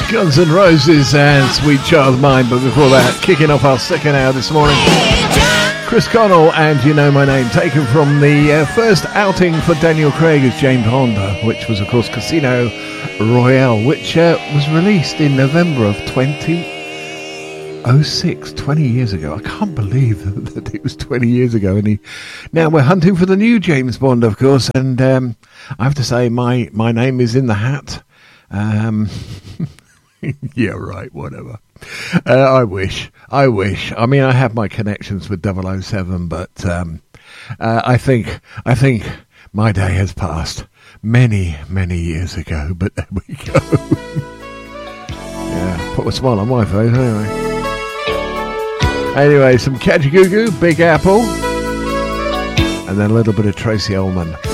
Guns N' Roses and Sweet Child Mine, but before that, kicking off our second hour this morning, Chris Connell and You Know My Name, taken from the first outing for Daniel Craig as James Bond, which was of course Casino Royale, which was released in November of 2006, 20 years ago. I can't believe that it was 20 years ago, and now we're hunting for the new James Bond, of course, and I have to say my name is in the hat. Yeah, right, whatever. I wish. I mean, I have my connections with 007, but I think my day has passed many years ago, but there we go. Yeah, put a smile on my face anyway, some Kajagoogoo, Big Apple, and then a little bit of Tracy Ullman.